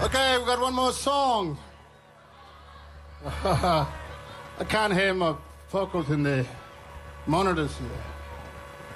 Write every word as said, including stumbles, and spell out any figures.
Okay, we've got one more song. I can't hear my vocals in the monitors here.